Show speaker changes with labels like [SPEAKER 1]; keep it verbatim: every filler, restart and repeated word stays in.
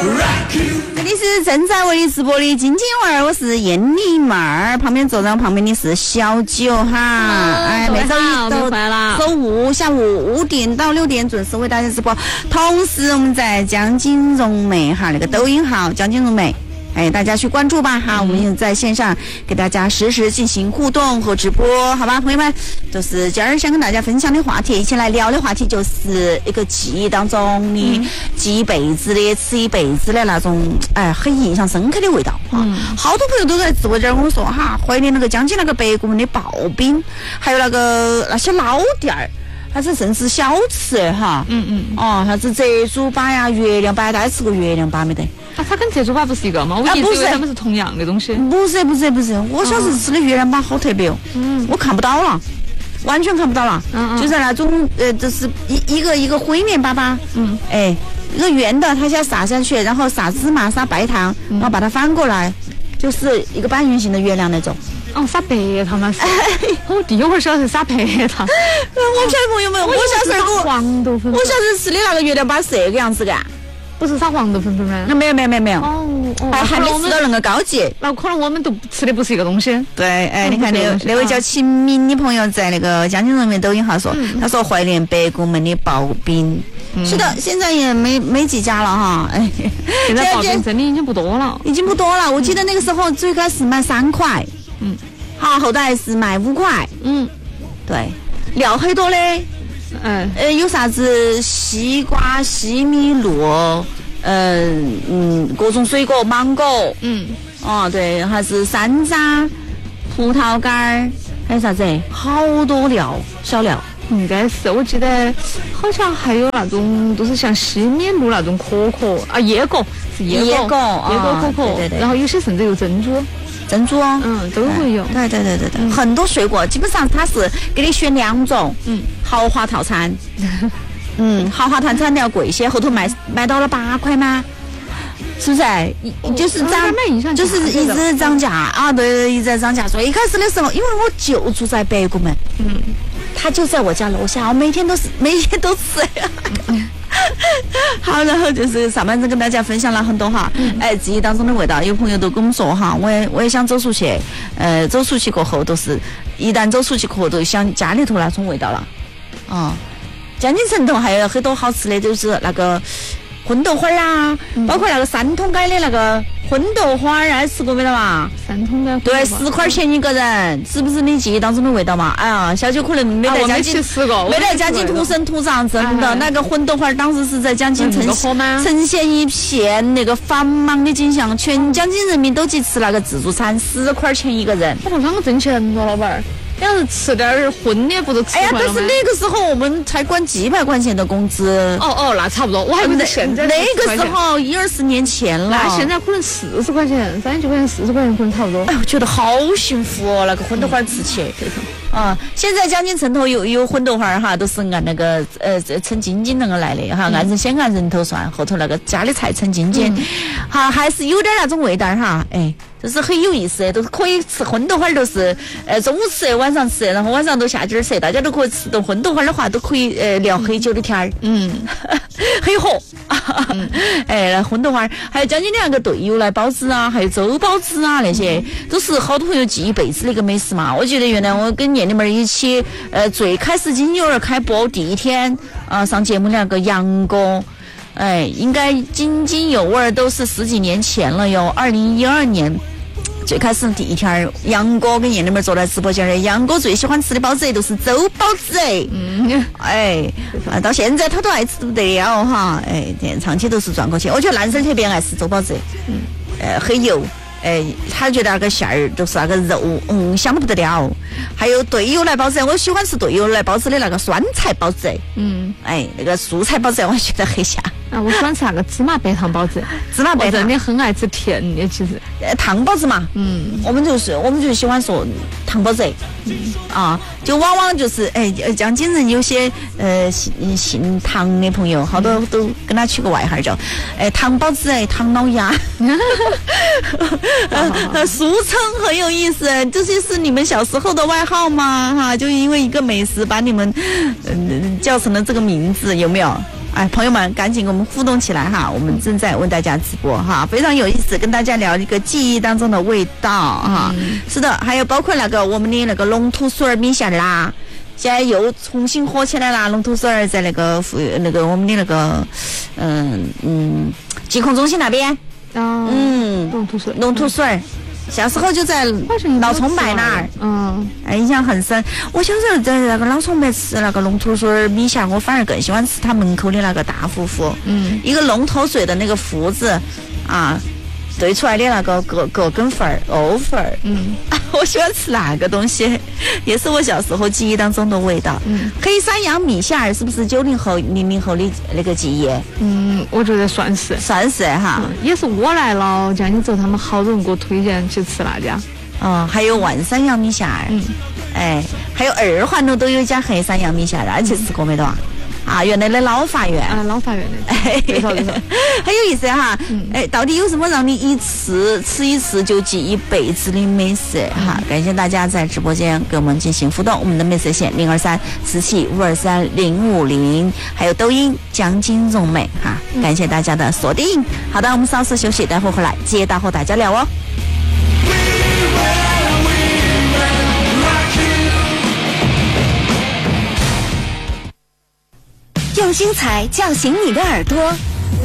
[SPEAKER 1] 这里是正在为你直播的津津有味，我是艳丽妹儿，旁边坐在旁边的是小九哈。哎，每周一到周五下午五点到六点准时为大家直播。同时我们在江金融美哈那个抖音号江金融美。哎，大家去关注吧哈！我们也在线上给大家实时进行互动和直播，好吧，朋友们，就是今儿想跟大家分享的话题，一起来聊的话题就是一个记忆当中的记一辈子的、吃一辈子的那种，哎，很印象深刻的味道哈。嗯、好多朋友都在直播间跟我说哈，怀念那个江津那个北国门的刨冰，还有那个那些老店儿。它是甚至小吃哈，嗯嗯，哦，啥子浙珠粑呀、月亮粑，大家吃过月亮粑没得？
[SPEAKER 2] 啊，它跟浙珠粑不是一个吗？我一直以为它们是同样的东西。
[SPEAKER 1] 不是不是不是，我小时候吃的月亮粑好特别哦，嗯，我看不到了，完全看不到了，嗯嗯，就是那种呃，就是一一个一个灰面粑粑，嗯，哎，一个圆的，它先撒下去，然后撒芝麻、撒白糖，然后把它翻过来，就是一个半圆形的月亮那种。
[SPEAKER 2] 哦，撒白糖那是，我第一会儿晓得是撒白糖。
[SPEAKER 1] 我晓得朋友们，我小时候
[SPEAKER 2] 黄豆粉，
[SPEAKER 1] 我小时候吃的那个月亮粑是这个样子的，
[SPEAKER 2] 不是撒黄豆粉粉吗？
[SPEAKER 1] 那没有没有没有没有。
[SPEAKER 2] 哦哦，
[SPEAKER 1] 还还没吃到那个高级。
[SPEAKER 2] 那可能我们都吃的不是一个东西。
[SPEAKER 1] 对，哎，你看那那位叫秦明的朋友在那个江津人民抖音号说，他说怀念北国门的刨冰。是的，现在也没没几家了哈。哎，
[SPEAKER 2] 现在刨冰真的已经不多了，
[SPEAKER 1] 已经不多了。我记得那个时候最开始卖三块。嗯，好，后来是卖五块。嗯，对，料很多嘞。嗯，呃，有啥子西瓜、西米露，嗯嗯，各种水果，芒果。嗯，哦，对，还是山楂、葡萄干，还有啥子？好多料，小料。
[SPEAKER 2] 应该是，我记得好像还有那种，就是像西米露那种可可啊，椰果是椰果，
[SPEAKER 1] 椰果，
[SPEAKER 2] 椰果可可，对对对。然后有些甚至有珍珠。
[SPEAKER 1] 珍珠哦，
[SPEAKER 2] 嗯，都会有，
[SPEAKER 1] 对对对对对，嗯、很多水果，基本上它是给你选两种，嗯，豪华套餐，嗯，豪华套餐你要贵些，后头卖卖到了八块吗？是不是？就是涨，就是一直涨价啊，对对，一直在涨价。所以一开始的时候，因为我就住在北国门，嗯，他就在我家楼下，我每天都是每天都吃呀。嗯好，然后就是上半阵跟大家分享了很多哈，嗯、哎，记忆当中的味道。有朋友都跟我们说哈，我也我也想走出去，呃，走出去过后都是，一旦走出去过后都想家里头那种味道了。哦，江津城头还有很多好吃的，就是那个荤豆花啊，嗯、包括那个三通街的那个荤豆花，还吃过没得嘛？
[SPEAKER 2] 三通街
[SPEAKER 1] 对，十块钱一个人，是不是你记忆当中的味道嘛？哎呀，小九可能没在江津，
[SPEAKER 2] 啊、
[SPEAKER 1] 没在江津土生土长，真的、哎、那个荤豆花当时是在江津呈现呈现一片那个繁忙的景象，全江津人民都去吃那个自助餐，十块钱一个人。
[SPEAKER 2] 我啷个挣钱了，老板儿？要是吃点荤的不都吃
[SPEAKER 1] 哎呀，但是那个时候我们才管几百块钱的工资。
[SPEAKER 2] 哦哦，那差不多。我还没得现在。
[SPEAKER 1] 那个时候一二十年前了。
[SPEAKER 2] 那现在可能四十块钱、三十块钱、四十块钱可能差不多。
[SPEAKER 1] 哎，我觉得好幸福哦，那个荤豆花吃起。对头。啊，现在江津城头有有荤豆花哈，都是按那个呃称斤斤那个来的哈，按人先按人头算，后头那个家里菜称斤斤，哈、嗯、还是有点那种味道哈，哎。就是很有意思，都是可以吃荤豆花，都是呃中午吃，晚上吃，然后晚上都下劲儿吃，大家都可以吃到荤豆花的话，都可以呃聊很久的天儿，嗯，很火，嗯、哎，那荤豆花，还有江津的那个对油来包子啊，还有粥包子啊，那些、嗯、都是好多朋友记一辈子的一个美食嘛。我记得原来我跟艳丽妹一起，呃，最开始金牛儿开播第一天啊、呃、上节目那个杨哥。哎，应该津津有味，都是十几年前了哟。二零一二年最开始第一天，杨哥跟艳丽妹坐在直播间里，杨哥最喜欢吃的包子都是粥包子。嗯，哎，啊，到现在他都爱吃不得了哈。哎，长期都是赚过钱。我觉得男生特别爱吃粥包子，嗯，呃，很油。哎，他觉得那个馅儿都是那个肉，嗯，香得不得了。还有对油来包子，我喜欢吃对油来包子的那个酸菜包子。嗯，哎，那个蔬菜包子我觉得很香。
[SPEAKER 2] 啊，我喜欢吃那个芝麻白糖包子。
[SPEAKER 1] 芝麻白糖，我
[SPEAKER 2] 真的很爱吃甜的，其实。
[SPEAKER 1] 呃，糖包子嘛，嗯，我们就是我们就喜欢说糖包子。嗯，啊，就往往就是哎，江津人有些呃姓姓唐的朋友，好多都跟他取个外号叫哎糖包子哎唐老鸭。呃，俗称很有意思，这些是你们小时候的外号吗？哈，就因为一个美食把你们嗯、呃、叫成了这个名字，有没有？ 哎，朋友们，赶紧跟我们互动起来哈！我们正在为大家直播哈，非常有意思，跟大家聊一个记忆当中的味道哈。嗯、是的，还有包括那个我们的那个龙吐水儿米线啦，现在又重新火起来啦。龙吐水儿在那个那个我们的那个嗯嗯疾控中心那边，
[SPEAKER 2] 啊、
[SPEAKER 1] 嗯，
[SPEAKER 2] 龙吐水，
[SPEAKER 1] 龙吐水儿。小时候就在老崇白那儿，
[SPEAKER 2] 嗯，
[SPEAKER 1] 哎，印象很深。我小时候在那个老崇白吃那个龙吐水米线，我反而更喜欢吃他门口的那个大福福，嗯，一个龙头水的那个福字，啊，兑出来的那个葛葛根粉儿、藕粉儿，嗯，我喜欢吃那个东西，也是我小时候记忆当中的味道。嗯，黑山羊米线儿是不是九零后、零零后的那个记忆？
[SPEAKER 2] 嗯，我觉得算是，
[SPEAKER 1] 算是哈、
[SPEAKER 2] 嗯，也是我来了江津之后，他们好多人给我推荐去吃那家。
[SPEAKER 1] 哦，还有万山羊米线儿，嗯，哎，还有二环路都有一家黑山羊米线儿，而且吃过没得啊？啊，原来的老法院
[SPEAKER 2] 啊，老法院的，
[SPEAKER 1] 哎，
[SPEAKER 2] 没错没错，
[SPEAKER 1] 很有意思哈。嗯、哎，到底有什么让你一次吃一次就记一辈子的美食哈？感谢大家在直播间给我们进行互动，我们的美食线零二三四七五二三零五零，还有抖音江津蓉美哈，感谢大家的锁定。好的，我们稍事休息，待会儿回来接着和大家聊哦。
[SPEAKER 3] 用精彩叫醒你的耳朵，